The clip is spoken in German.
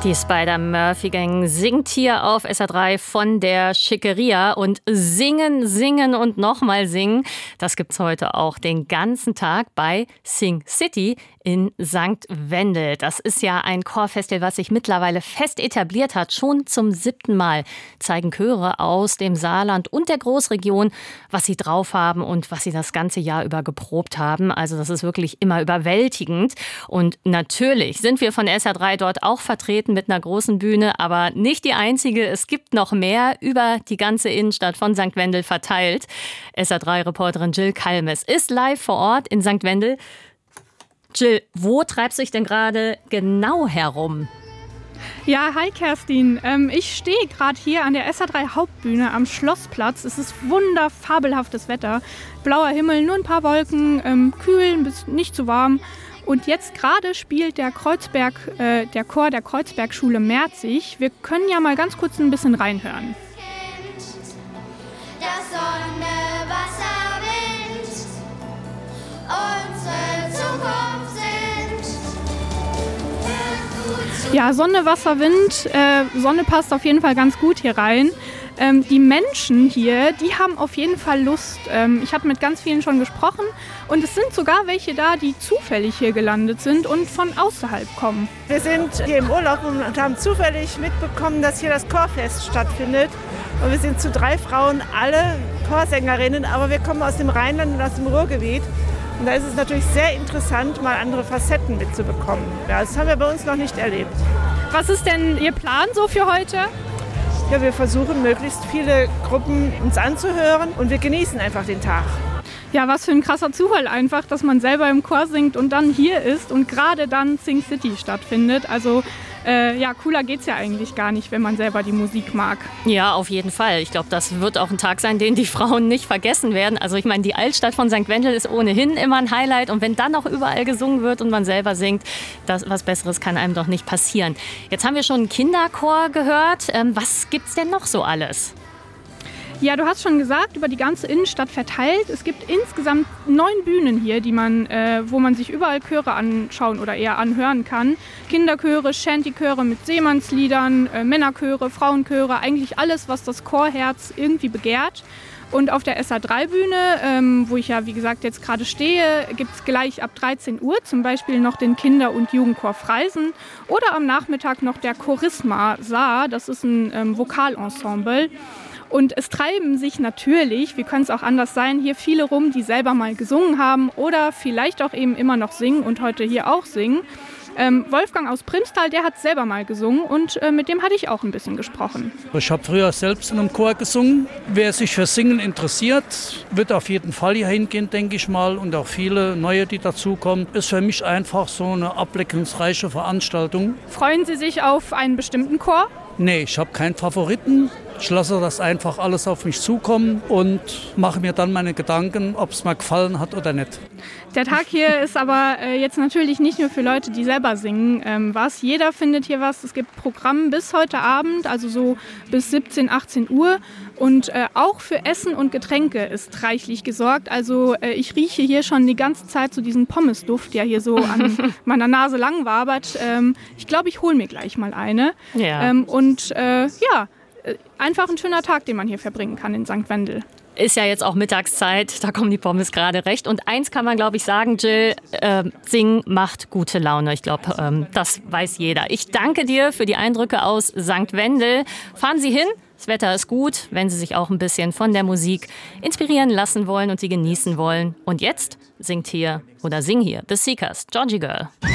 Die Spider-Murphy-Gang singt hier auf SR3 von der Schickeria und singen, singen und nochmal singen. Das gibt's heute auch den ganzen Tag bei Sing City in St. Wendel. Das ist ja ein Chorfestival, was sich mittlerweile fest etabliert hat. Schon zum 7. Mal zeigen Chöre aus dem Saarland und der Großregion, was sie drauf haben und was sie das ganze Jahr über geprobt haben. Also das ist wirklich immer überwältigend. Und natürlich sind wir von SR3 dort auch vertreten mit einer großen Bühne, aber nicht die einzige. Es gibt noch mehr über die ganze Innenstadt von St. Wendel verteilt. SR3-Reporterin Jill Kalmes ist live vor Ort in St. Wendel. Jill, wo treibst du dich denn gerade genau herum? Ja, hi Kerstin. Ich stehe gerade hier an der SR3 Hauptbühne am Schlossplatz. Es ist fabelhaftes Wetter. Blauer Himmel, nur ein paar Wolken, kühl, bis nicht zu warm. Und jetzt gerade spielt der Chor der Kreuzbergschule Merzig. Wir können ja mal ganz kurz ein bisschen reinhören. Das Sonne, Wasser, Wind, unsere Zukunft sind. Ja, Sonne, Wasser, Wind. Sonne passt auf jeden Fall ganz gut hier rein. Die Menschen hier, die haben auf jeden Fall Lust. Ich habe mit ganz vielen schon gesprochen und es sind sogar welche da, die zufällig hier gelandet sind und von außerhalb kommen. Wir sind hier im Urlaub und haben zufällig mitbekommen, dass hier das Chorfest stattfindet. Und wir sind zu 3 Frauen, alle Chorsängerinnen, aber wir kommen aus dem Rheinland und aus dem Ruhrgebiet. Und da ist es natürlich sehr interessant, mal andere Facetten mitzubekommen. Ja, das haben wir bei uns noch nicht erlebt. Was ist denn Ihr Plan so für heute? Ja, wir versuchen, möglichst viele Gruppen uns anzuhören und wir genießen einfach den Tag. Ja, was für ein krasser Zufall einfach, dass man selber im Chor singt und dann hier ist und gerade dann Sing City stattfindet. Also cooler geht's ja eigentlich gar nicht, wenn man selber die Musik mag. Ja, auf jeden Fall. Ich glaube, das wird auch ein Tag sein, den die Frauen nicht vergessen werden. Also ich meine, die Altstadt von St. Wendel ist ohnehin immer ein Highlight. Und wenn dann noch überall gesungen wird und man selber singt, was Besseres kann einem doch nicht passieren. Jetzt haben wir schon einen Kinderchor gehört. Was gibt's denn noch so alles? Ja, du hast schon gesagt, über die ganze Innenstadt verteilt. Es gibt insgesamt 9 Bühnen hier, wo man sich überall Chöre anschauen oder eher anhören kann. Kinderchöre, Shantychöre mit Seemannsliedern, Männerchöre, Frauenchöre, eigentlich alles, was das Chorherz irgendwie begehrt. Und auf der SR3-Bühne, wo ich ja, wie gesagt, jetzt gerade stehe, gibt es gleich ab 13 Uhr zum Beispiel noch den Kinder- und Jugendchor Freisen oder am Nachmittag noch der Chorisma Saar, das ist ein Vokalensemble. Und es treiben sich natürlich, wie könnte es auch anders sein, hier viele rum, die selber mal gesungen haben oder vielleicht auch eben immer noch singen und heute hier auch singen. Wolfgang aus Primstal, der hat selber mal gesungen und mit dem hatte ich auch ein bisschen gesprochen. Ich habe früher selbst in einem Chor gesungen. Wer sich für Singen interessiert, wird auf jeden Fall hier hingehen, denke ich mal. Und auch viele Neue, die dazukommen. Ist für mich einfach so eine abwechslungsreiche Veranstaltung. Freuen Sie sich auf einen bestimmten Chor? Nee, ich habe keinen Favoriten. Ich lasse das einfach alles auf mich zukommen und mache mir dann meine Gedanken, ob es mir gefallen hat oder nicht. Der Tag hier ist aber jetzt natürlich nicht nur für Leute, die selber singen was. Jeder findet hier was. Es gibt Programm bis heute Abend, also so bis 17, 18 Uhr. Und auch für Essen und Getränke ist reichlich gesorgt. Also ich rieche hier schon die ganze Zeit so diesen Pommesduft, der hier so an meiner Nase lang wabert. Ich glaube, ich hole mir gleich mal eine. Ja. Einfach ein schöner Tag, den man hier verbringen kann in St. Wendel. Ist ja jetzt auch Mittagszeit, da kommen die Pommes gerade recht. Und eins kann man, glaube ich, sagen, Jill, singen macht gute Laune. Ich glaube, das weiß jeder. Ich danke dir für die Eindrücke aus St. Wendel. Fahren Sie hin, das Wetter ist gut, wenn Sie sich auch ein bisschen von der Musik inspirieren lassen wollen und sie genießen wollen. Und jetzt sing hier The Seekers, Georgie Girl.